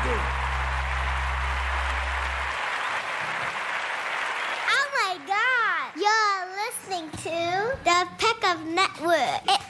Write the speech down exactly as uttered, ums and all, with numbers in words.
do. Oh my God! You're listening to the Peck of Network.